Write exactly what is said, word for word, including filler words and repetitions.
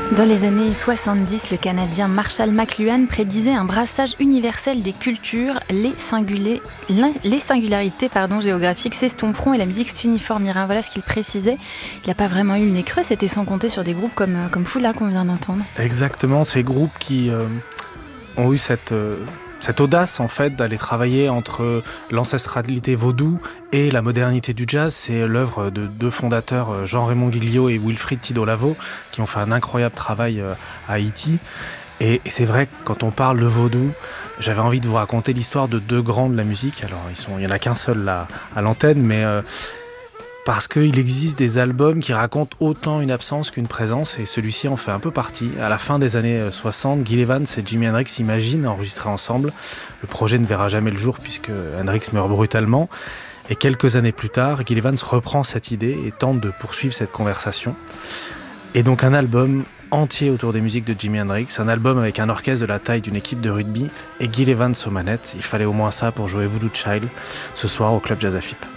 Dans les années soixante-dix, le Canadien Marshall McLuhan prédisait un brassage universel des cultures, les, singulés, les singularités pardon, géographiques s'estomperont et la musique s'uniformera. Voilà ce qu'il précisait. Il n'a pas vraiment eu le nez creux, c'était sans compter sur des groupes comme, comme Foula qu'on vient d'entendre. Exactement, ces groupes qui euh, ont eu cette... Euh Cette audace, en fait, d'aller travailler entre l'ancestralité vaudou et la modernité du jazz, c'est l'œuvre de deux fondateurs, Jean-Raymond Guillot et Wilfried Tidot-Lavo, qui ont fait un incroyable travail à Haïti. Et, et c'est vrai que quand on parle de vaudou, j'avais envie de vous raconter l'histoire de deux grands de la musique. Alors, ils sont, il n'y en a qu'un seul là, à l'antenne, mais... Euh, parce qu'il existe des albums qui racontent autant une absence qu'une présence, et celui-ci en fait un peu partie. À la fin des années soixante, Gil Evans et Jimi Hendrix imaginent enregistrer ensemble. Le projet ne verra jamais le jour puisque Hendrix meurt brutalement. Et quelques années plus tard, Gil Evans reprend cette idée et tente de poursuivre cette conversation. Et donc un album entier autour des musiques de Jimi Hendrix, un album avec un orchestre de la taille d'une équipe de rugby, et Gil Evans aux manettes. Il fallait au moins ça pour jouer Voodoo Child ce soir au Club Jazz Afip.